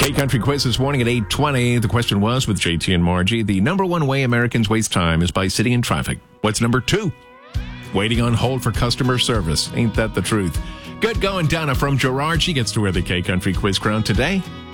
K-Country Quiz this morning at 8:20. The question was with JT and Margie. The number one way Americans waste time is by sitting in traffic. What's number two? Waiting on hold for customer service. Ain't that the truth? Good going, Donna from Gerard. She gets to wear the K-Country Quiz crown today.